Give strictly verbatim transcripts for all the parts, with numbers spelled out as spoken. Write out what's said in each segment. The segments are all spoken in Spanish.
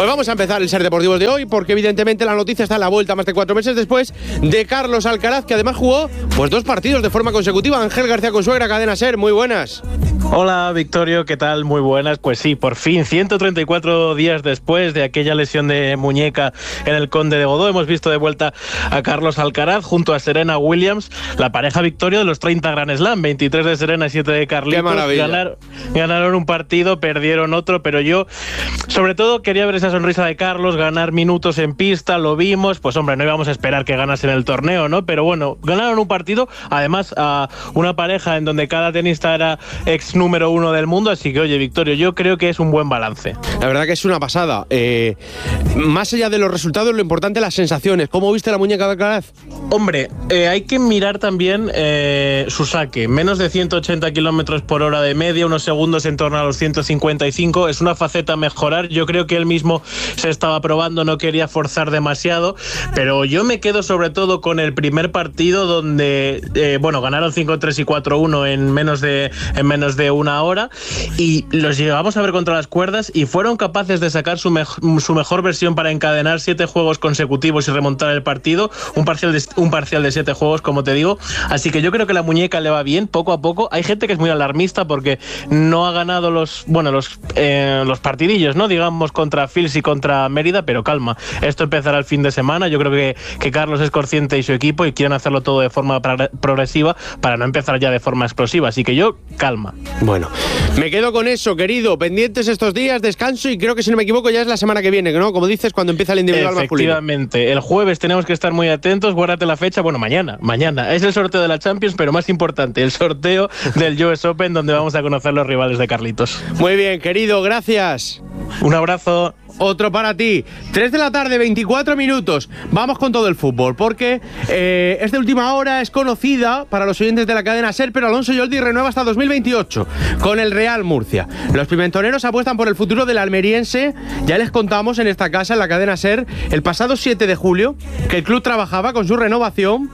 Pues vamos a empezar el Ser Deportivos de hoy, porque evidentemente la noticia está en la vuelta más de cuatro meses después de Carlos Alcaraz, que además jugó pues dos partidos de forma consecutiva. Ángel García Consuegra, Cadena Ser, muy buenas. Hola Victorio, ¿qué tal? Muy buenas. Pues sí, por fin, ciento treinta y cuatro días después de aquella lesión de muñeca en el Conde de Godó, hemos visto de vuelta a Carlos Alcaraz junto a Serena Williams, la pareja Victorio de los treinta Grand Slam, veintitrés de Serena y siete de Carlitos. ¡Qué maravilla! Ganar, ganaron un partido, perdieron otro, pero yo sobre todo quería ver esa sonrisa de Carlos, ganar minutos en pista, lo vimos, pues hombre, no íbamos a esperar que ganasen el torneo, ¿no? Pero bueno, ganaron un partido, además a una pareja en donde cada tenista era ex número uno del mundo, así que oye, Victorio, yo creo que es un buen balance. La verdad que es una pasada. Eh, más allá de los resultados, lo importante las sensaciones. ¿Cómo viste la muñeca de Alcaraz? Hombre, eh, hay que mirar también eh, su saque. Menos de ciento ochenta kilómetros por hora de media, unos segundos en torno a los ciento cincuenta y cinco. Es una faceta a mejorar. Yo creo que él mismo se estaba probando, no quería forzar demasiado, pero yo me quedo sobre todo con el primer partido donde, eh, bueno, ganaron cinco tres y cuatro uno en menos de, en menos de una hora y los llegamos a ver contra las cuerdas y fueron capaces de sacar su, me su mejor versión para encadenar siete juegos consecutivos y remontar el partido, un parcial, de, un parcial de siete juegos, como te digo, así que yo creo que la muñeca le va bien, poco a poco. Hay gente que es muy alarmista porque no ha ganado los, bueno, los, eh, los partidillos, ¿no? Digamos, contra Fils y contra Mérida, pero calma, esto empezará el fin de semana. Yo creo que, que Carlos es consciente y su equipo y quieren hacerlo todo de forma progresiva para no empezar ya de forma explosiva, así que yo, calma. Bueno, me quedo con eso, querido. Pendientes estos días, descanso y creo que si no me equivoco ya es la semana que viene, ¿no? Como dices, cuando empieza el individual masculino. Efectivamente, el jueves tenemos que estar muy atentos, guárdate la fecha, bueno, mañana, mañana, es el sorteo de la Champions, pero más importante, el sorteo del U S Open, donde vamos a conocer los rivales de Carlitos. Muy bien, querido, gracias. Un abrazo. Otro para ti. tres de la tarde, veinticuatro minutos. Vamos con todo el fútbol, porque eh, es de última hora, es conocida para los oyentes de la cadena SER, pero Alonso Yoldi renueva hasta dos mil veintiocho con el Real Murcia. Los pimentoneros apuestan por el futuro del almeriense. Ya les contamos en esta casa, en la cadena SER, el pasado siete de julio, que el club trabajaba con su renovación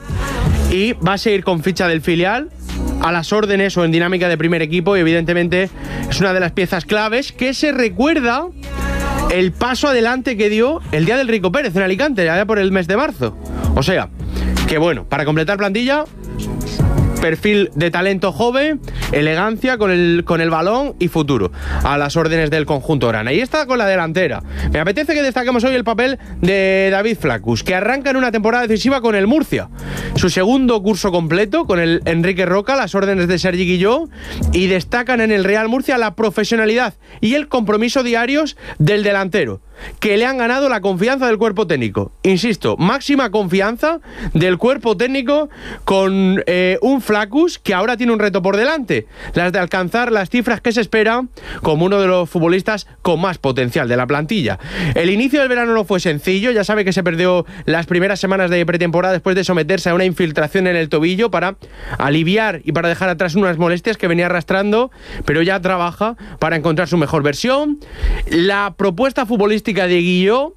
y va a seguir con ficha del filial, a las órdenes o en dinámica de primer equipo, y evidentemente es una de las piezas claves que se recuerda el paso adelante que dio el día del Rico Pérez en Alicante, allá por el mes de marzo. O sea, que bueno, para completar plantilla, perfil de talento joven, elegancia con el, con el balón y futuro a las órdenes del conjunto grana. Y está con la delantera. Me apetece que destaquemos hoy el papel de David Flaccus, que arranca en una temporada decisiva con el Murcia, su segundo curso completo con el Enrique Roca, las órdenes de Sergi Guilló, y destacan en el Real Murcia la profesionalidad y el compromiso diarios del delantero, que le han ganado la confianza del cuerpo técnico. Insisto, máxima confianza del cuerpo técnico con eh, un Flaccus que ahora tiene un reto por delante, las de alcanzar las cifras que se espera como uno de los futbolistas con más potencial de la plantilla. El inicio del verano no fue sencillo, ya sabe que se perdió las primeras semanas de pretemporada después de someterse a una infiltración en el tobillo para aliviar y para dejar atrás unas molestias que venía arrastrando, pero ya trabaja para encontrar su mejor versión. La propuesta futbolística de Guilló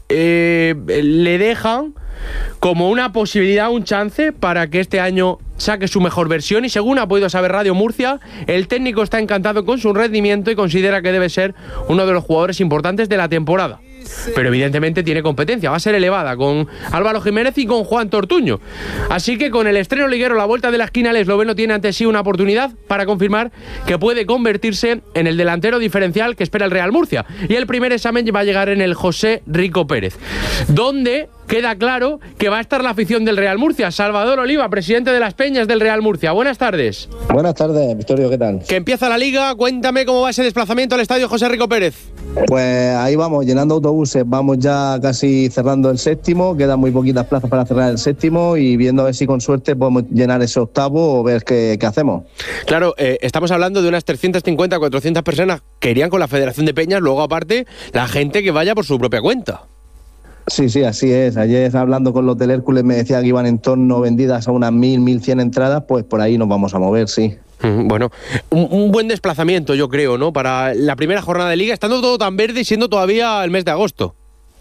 eh, le dejan como una posibilidad, un chance para que este año saque su mejor versión, y según ha podido saber Radio Murcia, el técnico está encantado con su rendimiento y considera que debe ser uno de los jugadores importantes de la temporada. Pero evidentemente tiene competencia, va a ser elevada con Álvaro Jiménez y con Juan Tortuño. Así que con el estreno liguero a la vuelta de la esquina, el esloveno tiene ante sí una oportunidad para confirmar que puede convertirse en el delantero diferencial que espera el Real Murcia. Y el primer examen va a llegar en el José Rico Pérez, donde queda claro que va a estar la afición del Real Murcia. Salvador Oliva, presidente de las Peñas del Real Murcia. Buenas tardes. Buenas tardes, Victorio, ¿qué tal? Que empieza la Liga, cuéntame cómo va ese desplazamiento al estadio José Rico Pérez. Pues ahí vamos, llenando autobuses, vamos ya casi cerrando el séptimo, quedan muy poquitas plazas para cerrar el séptimo y viendo a ver si con suerte podemos llenar ese octavo o ver qué, qué hacemos. Claro, eh, estamos hablando de unas trescientas cincuenta, cuatrocientas personas que irían con la Federación de Peñas, luego aparte la gente que vaya por su propia cuenta. Sí, sí, así es. Ayer hablando con los del Hércules me decía que iban en torno vendidas a unas mil, mil cien entradas, pues por ahí nos vamos a mover, sí. Bueno, un, un buen desplazamiento yo creo, ¿no? Para la primera jornada de Liga, estando todo tan verde y siendo todavía el mes de agosto.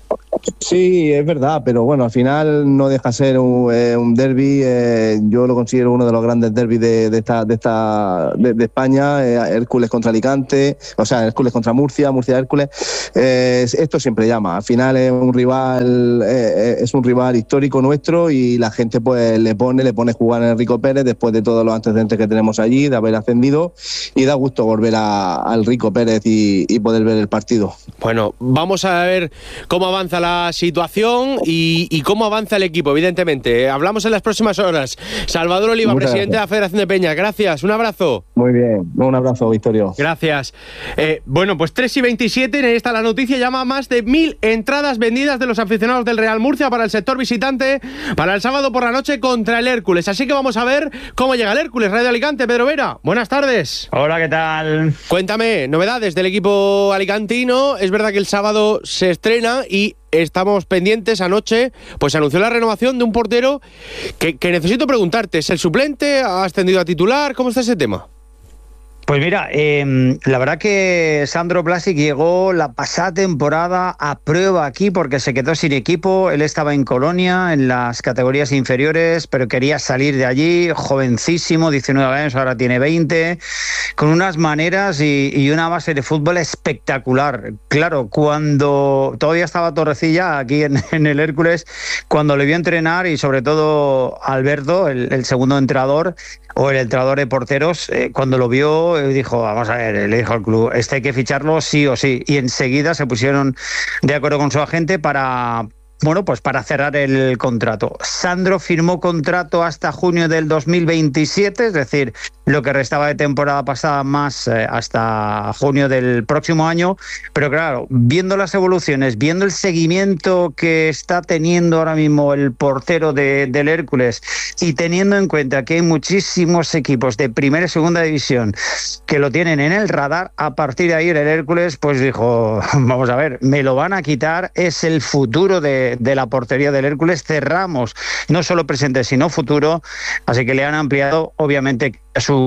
Sí, es verdad, pero bueno, al final no deja ser un, eh, un derbi. Eh, yo lo considero uno de los grandes derbis de, de esta, de esta, de, de España. Eh, Hércules contra Alicante, o sea, Hércules contra Murcia, Murcia Hércules. Eh, esto siempre llama. Al final es un rival, eh, es un rival histórico nuestro y la gente pues le pone, le pone jugar en Rico Pérez después de todos los antecedentes que tenemos allí, de haber ascendido, y da gusto volver a, al Rico Pérez y, y poder ver el partido. Bueno, vamos a ver cómo avanza la situación y, y cómo avanza el equipo, evidentemente. Hablamos en las próximas horas. Salvador Oliva, Muchas presidente gracias. de la Federación de Peñas. Gracias, un abrazo. Muy bien, un abrazo, Victorio. Gracias. Eh, bueno, pues tres y veintisiete, ahí está la noticia, llama a más de mil entradas vendidas de los aficionados del Real Murcia para el sector visitante para el sábado por la noche contra el Hércules. Así que vamos a ver cómo llega el Hércules. Radio Alicante, Pedro Vera, buenas tardes. Hola, ¿qué tal? Cuéntame, novedades del equipo alicantino. Es verdad que el sábado se estrena y estamos pendientes. Anoche pues se anunció la renovación de un portero que, que necesito preguntarte, ¿es el suplente? ¿Ha ascendido a titular? ¿Cómo está ese tema? Pues mira, eh, la verdad que Sandro Blasic llegó la pasada temporada a prueba aquí porque se quedó sin equipo. Él estaba en Colonia, en las categorías inferiores, pero quería salir de allí, jovencísimo, diecinueve años, ahora tiene veinte, con unas maneras y, y una base de fútbol espectacular. Claro, cuando todavía estaba Torrecilla aquí en, en el Hércules, cuando le vio entrenar y sobre todo Alberto, el, el segundo entrenador, o el entrenador de porteros, eh, cuando lo vio, eh, dijo, vamos a ver, le dijo al club, este hay que ficharlo sí o sí. Y enseguida se pusieron de acuerdo con su agente para, bueno, pues para cerrar el contrato. Sandro firmó contrato hasta junio del dos mil veintisiete, es decir, lo que restaba de temporada pasada más eh, hasta junio del próximo año. Pero claro, viendo las evoluciones, viendo el seguimiento que está teniendo ahora mismo el portero de, del Hércules y teniendo en cuenta que hay muchísimos equipos de primera y segunda división que lo tienen en el radar, a partir de ahí el Hércules pues dijo, vamos a ver, me lo van a quitar, es el futuro de, de la portería del Hércules, cerramos no solo presente sino futuro, así que le han ampliado obviamente su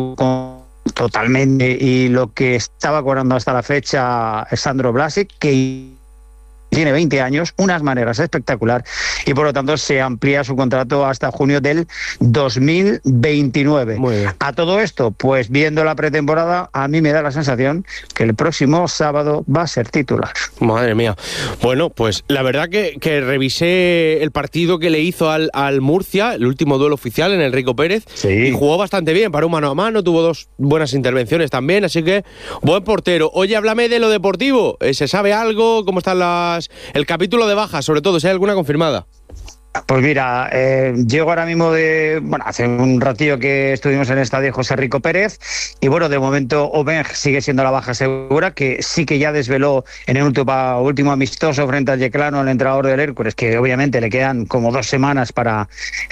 totalmente y lo que estaba cobrando hasta la fecha Sandro Blasic, que tiene veinte años, unas maneras espectacular y por lo tanto se amplía su contrato hasta junio del dos mil veintinueve. Muy bien. A todo esto, pues viendo la pretemporada, a mí me da la sensación que el próximo sábado va a ser titular. Madre mía. Bueno, pues la verdad que, que revisé el partido que le hizo al, al Murcia, el último duelo oficial en el Rico Pérez, sí. Y jugó bastante bien, para un mano a mano, tuvo dos buenas intervenciones también, así que buen portero. Oye, háblame de lo deportivo, ¿se sabe algo? ¿Cómo están las el capítulo de bajas, sobre todo, si hay alguna confirmada? Pues mira, eh, llego ahora mismo de... Bueno, hace un ratillo que estuvimos en el estadio José Rico Pérez y bueno, de momento Obeng sigue siendo la baja segura, que sí que ya desveló en el último, último amistoso frente al Yeclano, el entrenador del Hércules, que obviamente le quedan como dos semanas para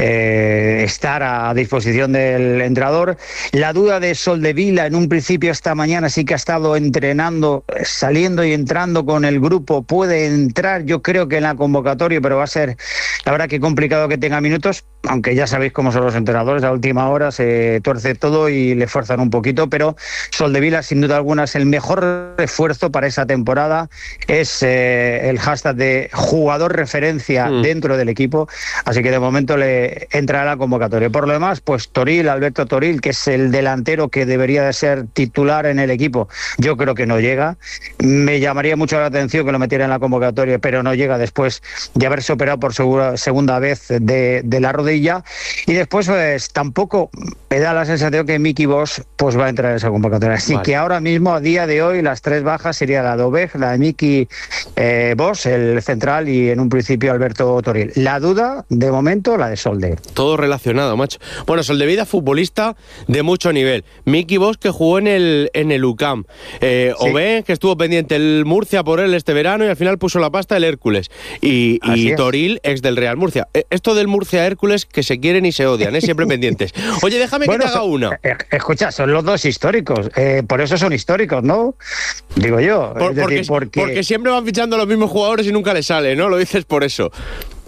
eh, estar a disposición del entrenador. La duda de Soldevila, en un principio esta mañana sí que ha estado entrenando, saliendo y entrando con el grupo, puede entrar yo creo que en la convocatoria, pero va a ser la verdad que complicado que tenga minutos, aunque ya sabéis cómo son los entrenadores, a última hora se tuerce todo y le fuerzan un poquito, pero Soldevila sin duda alguna es el mejor refuerzo para esa temporada, es eh, el hashtag de jugador referencia mm. dentro del equipo, así que de momento le entrará a la convocatoria. Por lo demás, pues Toril, Alberto Toril, que es el delantero que debería de ser titular en el equipo, yo creo que no llega. Me llamaría mucho la atención que lo metiera en la convocatoria, pero no llega después de haberse operado por segura, segunda vez de, de la rodilla. Y después pues tampoco me da la sensación que Miki Bosch pues va a entrar en esa convocatoria. Así vale. que ahora mismo, a día de hoy, las tres bajas sería la de Obeg, la de Miki eh, Bosch, el central, y en un principio Alberto Toril. La duda, de momento, la de Solde. Todo relacionado, macho. Bueno, Soldevila, futbolista de mucho nivel. Miki Bosch, que jugó en el, en el U C A M. Eh, sí. Obeg, que estuvo pendiente el Murcia por él este verano y al final puso la pasta el Hércules. Y, y Toril, ex del Real Murcia. Esto del Murcia-Hércules, que se quieren y se odian, ¿eh? Siempre pendientes. Oye, déjame bueno, que te haga una. Eh, escucha, son los dos históricos, eh, por eso son históricos, ¿no? Digo yo. Por, es decir, porque, porque... porque siempre van fichando los mismos jugadores y nunca les sale, ¿no? Lo dices por eso.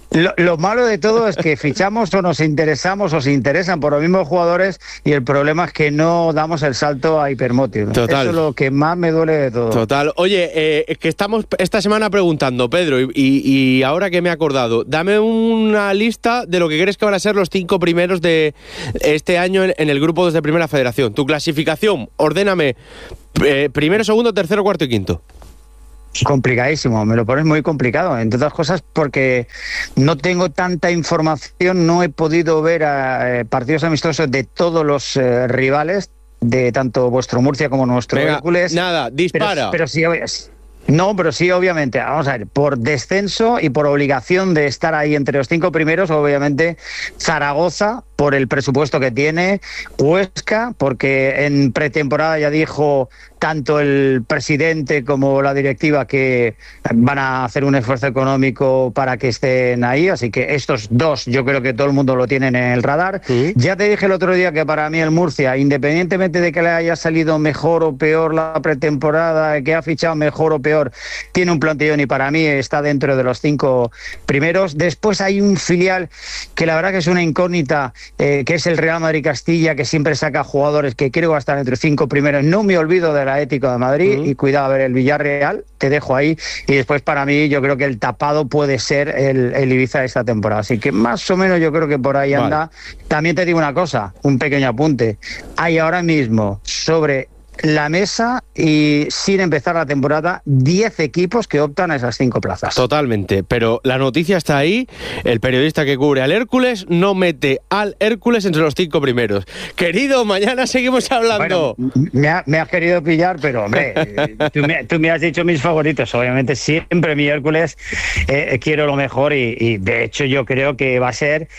Lo, lo malo de todo es que fichamos o nos interesamos o se interesan por los mismos jugadores y el problema es que no damos el salto a Hypermotive. Total. Eso es lo que más me duele de todo. Total. Oye, eh, que estamos esta semana preguntando, Pedro, y, y ahora que me he acordado, dame una lista de lo que crees que van a ser los cinco primeros de este año en, en el grupo dos de Primera Federación. Tu clasificación, ordéname eh, primero, segundo, tercero, cuarto y quinto. Complicadísimo, me lo pones muy complicado, entre otras cosas porque no tengo tanta información, no he podido ver a, eh, partidos amistosos de todos los eh, rivales, de tanto vuestro Murcia como nuestro Venga, Hércules. Nada, dispara. Pero, pero sí, no, pero sí, obviamente, vamos a ver, por descenso y por obligación de estar ahí entre los cinco primeros, obviamente Zaragoza, por el presupuesto que tiene, Huesca, porque en pretemporada ya dijo tanto el presidente como la directiva que van a hacer un esfuerzo económico para que estén ahí, así que estos dos yo creo que todo el mundo lo tiene en el radar. Sí. Ya te dije el otro día que para mí el Murcia, independientemente de que le haya salido mejor o peor la pretemporada, que ha fichado mejor o peor, tiene un plantillón y para mí está dentro de los cinco primeros. Después hay un filial que la verdad que es una incógnita, eh, que es el Real Madrid Castilla, que siempre saca jugadores que creo que va a estar entre los cinco primeros. No me olvido de la Ético de Madrid uh-huh. y cuidado a ver el Villarreal, te dejo ahí. Y después para mí yo creo que el tapado puede ser el, el Ibiza de esta temporada. Así que más o menos yo creo que por ahí anda. Vale. También te digo una cosa, un pequeño apunte. Hay ahora mismo sobre la mesa y sin empezar la temporada diez equipos que optan a esas cinco plazas. Totalmente, pero la noticia está ahí. El periodista que cubre al Hércules no mete al Hércules entre los cinco primeros. Querido, mañana seguimos hablando. Bueno, me, ha, me has querido pillar, pero hombre, tú, me, tú me has dicho mis favoritos. Obviamente siempre mi Hércules eh, quiero lo mejor y, y de hecho yo creo que va a ser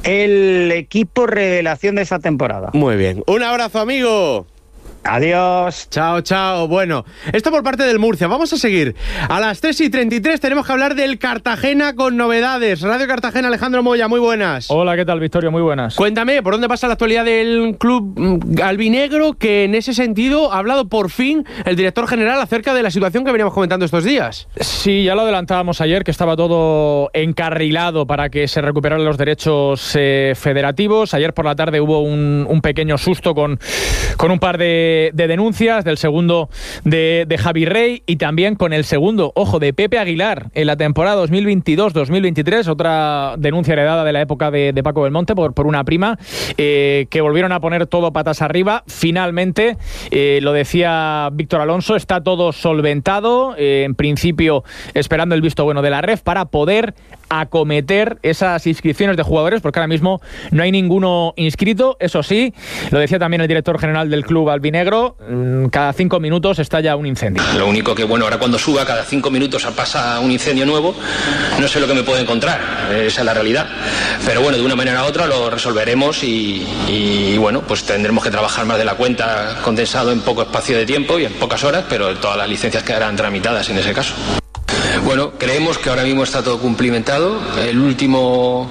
el equipo revelación de esta temporada. Muy bien, un abrazo, amigo. Adiós. Chao, chao. Bueno, esto por parte del Murcia. Vamos a seguir. A las tres y treinta y tres tenemos que hablar del Cartagena con novedades. Radio Cartagena, Alejandro Moya, muy buenas. Hola, ¿qué tal, Victorio? Muy buenas. Cuéntame, ¿por dónde pasa la actualidad del club albinegro? Que en ese sentido ha hablado por fin el director general acerca de la situación que veníamos comentando estos días. Sí, ya lo adelantábamos ayer, que estaba todo encarrilado para que se recuperaran los derechos eh, federativos. Ayer por la tarde hubo un, un pequeño susto con, con un par de de denuncias, del segundo de, de Javi Rey y también con el segundo, ojo, de Pepe Aguilar en la temporada dos mil veintidós dos mil veintitrés, otra denuncia heredada de la época de, de Paco Belmonte por, por una prima, eh, que volvieron a poner todo patas arriba. Finalmente, eh, lo decía Víctor Alonso, está todo solventado, eh, en principio esperando el visto bueno de la R E F para poder acometer esas inscripciones de jugadores, porque ahora mismo no hay ninguno inscrito. Eso sí, lo decía también el director general del club albinegro, cada cinco minutos estalla un incendio. Lo único que, bueno, ahora cuando suba cada cinco minutos pasa un incendio nuevo, no sé lo que me puedo encontrar, esa es la realidad, pero bueno, de una manera u otra lo resolveremos y, y bueno, pues tendremos que trabajar más de la cuenta, condensado en poco espacio de tiempo y en pocas horas, pero todas las licencias quedarán tramitadas en ese caso. Bueno, creemos que ahora mismo está todo cumplimentado. El último,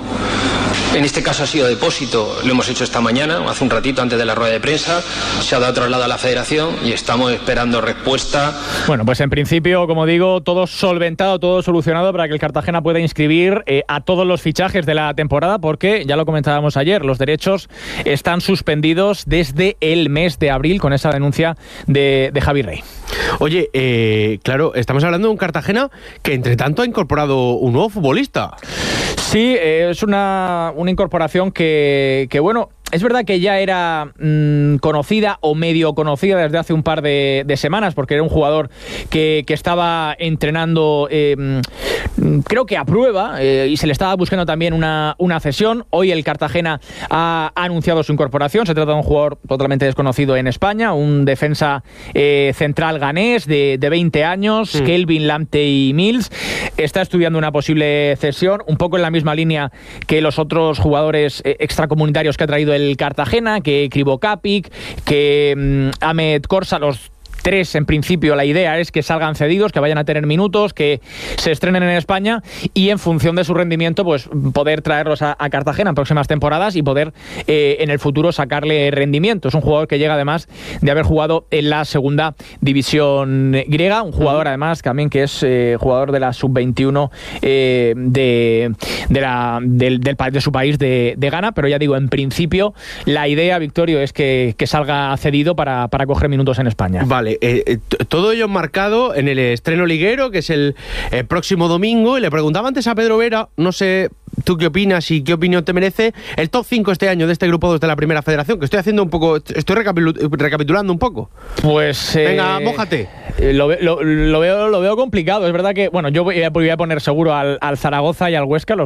en este caso ha sido depósito, lo hemos hecho esta mañana, hace un ratito antes de la rueda de prensa, se ha dado traslado a la federación y estamos esperando respuesta. Bueno, pues en principio, como digo, todo solventado, todo solucionado para que el Cartagena pueda inscribir eh, a todos los fichajes de la temporada, porque ya lo comentábamos ayer, los derechos están suspendidos desde el mes de abril con esa denuncia de, de Javi Rey. Oye, eh, claro, estamos hablando de un Cartagena que entre tanto ha incorporado un nuevo futbolista. Sí, eh, es una, una incorporación que, que, bueno, es verdad que ya era mmm, conocida o medio conocida desde hace un par de, de semanas, porque era un jugador que, que estaba entrenando, eh, creo que a prueba, eh, y se le estaba buscando también una, una cesión. Hoy el Cartagena ha anunciado su incorporación. Se trata de un jugador totalmente desconocido en España, un defensa eh, central ganés de, de veinte años, mm. Kelvin Lamptey Mills. Está estudiando una posible cesión, un poco en la misma línea que los otros jugadores eh, extracomunitarios que ha traído el Cartagena, que Krivo Kapik, que um, Ahmed Korsa, los Tres, en principio, la idea es que salgan cedidos, que vayan a tener minutos, que se estrenen en España y en función de su rendimiento, pues poder traerlos a, a Cartagena en próximas temporadas y poder eh, en el futuro sacarle rendimiento. Es un jugador que llega además de haber jugado en la segunda división griega, un jugador además también que es eh, jugador de la sub veintiuno eh, de, de, la, del, del, de su país de, de Ghana, pero ya digo, en principio la idea, Victorio, es que, que salga cedido para, para coger minutos en España. Vale, eh, todo ello marcado en el estreno liguero, que es el eh, próximo domingo, y le preguntaba antes a Pedro Vera, no sé tú qué opinas y qué opinión te merece el top cinco este año de este grupo dos de la Primera Federación, que estoy haciendo un poco, estoy recapitulando un poco. Pues venga, eh, mójate. Lo, lo, lo, veo, lo veo complicado. Es verdad que, bueno, yo voy a, voy a poner seguro al, al Zaragoza y al Huesca, los